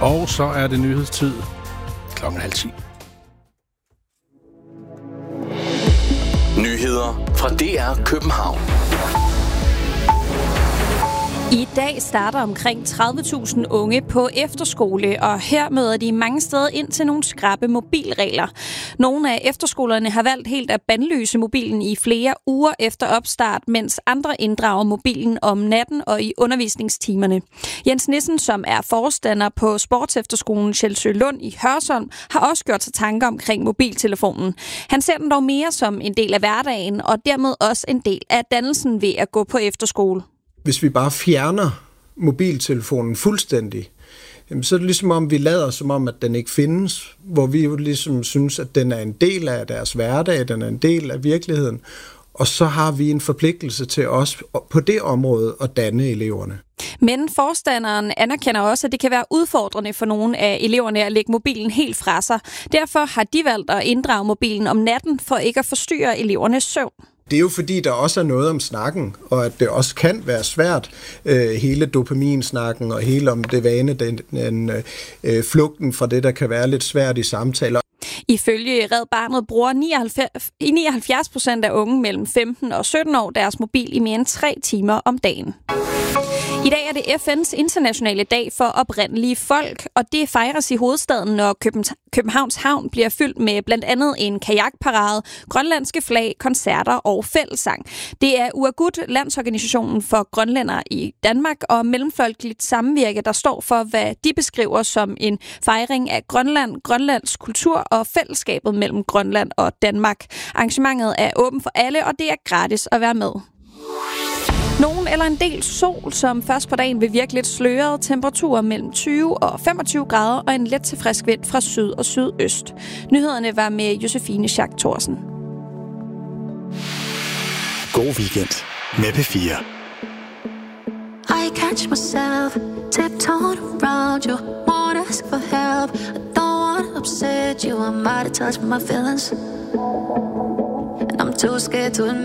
Og så er det nyhedstid 9:30. Nyheder fra DR København. I dag starter omkring 30.000 unge på efterskole, og her møder de mange steder ind til nogle skrappe mobilregler. Nogle af efterskolerne har valgt helt at bandlyse mobilen i flere uger efter opstart, mens andre inddrager mobilen om natten og i undervisningstimerne. Jens Nissen, som er forstander på sportsefterskolen Sjælsø Lund i Hørsholm, har også gjort sig tanker omkring mobiltelefonen. Han ser den dog mere som en del af hverdagen, og dermed også en del af dannelsen ved at gå på efterskole. Hvis vi bare fjerner mobiltelefonen fuldstændig, så er det ligesom om, vi lader som om, at den ikke findes, hvor vi jo ligesom synes, at den er en del af deres hverdag, den er en del af virkeligheden, og så har vi en forpligtelse til også på det område at danne eleverne. Men forstanderen anerkender også, at det kan være udfordrende for nogle af eleverne at lægge mobilen helt fra sig. Derfor har de valgt at inddrage mobilen om natten for ikke at forstyrre elevernes søvn. Det er jo fordi, der også er noget om snakken, og at det også kan være svært, hele dopaminsnakken og hele om det vane, flugten fra det, der kan være lidt svært i samtaler. Ifølge Red Barnet bruger 79% af unge mellem 15 og 17 år deres mobil i mere end 3 timer om dagen. I dag er det FN's internationale dag for oprindelige folk, og det fejres i hovedstaden, når Københavns Havn bliver fyldt med blandt andet en kajakparade, grønlandske flag, koncerter og fællessang. Det er UAGUT, landsorganisationen for grønlændere i Danmark, og Mellemfolkeligt Samvirke, der står for, hvad de beskriver som en fejring af Grønland, Grønlands kultur og fællesskabet mellem Grønland og Danmark. Arrangementet er åbent for alle, og det er gratis at være med. Nogen eller en del sol, som først på dagen vil virke lidt sløret, temperaturer mellem 20 og 25 grader og en let til frisk vind fra syd og sydøst. Nyhederne var med Josefine Schack Thorsen. God weekend med P4. I catch myself tiptoeing around you, won't ask for help. I don't want to upset you, I might have touched my feelings, and I'm too scared to admit